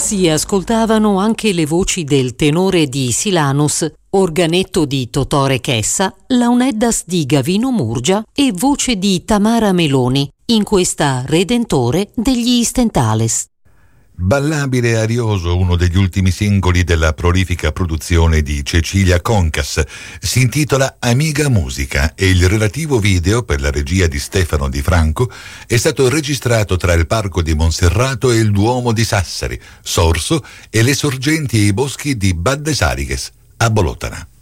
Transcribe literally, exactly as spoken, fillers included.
Si ascoltavano anche le voci del tenore di Silanus, organetto di Totore Chessa, launeddas di Gavino Murgia e voce di Tamara Meloni in questa Redentore degli Stentales. Ballabile e arioso, uno degli ultimi singoli della prolifica produzione di Cecilia Concas, si intitola Amiga Musica e il relativo video, per la regia di Stefano Di Franco, è stato registrato tra il Parco di Monserrato e il Duomo di Sassari, Sorso e le sorgenti e i boschi di Baddesariches, a Bolotana.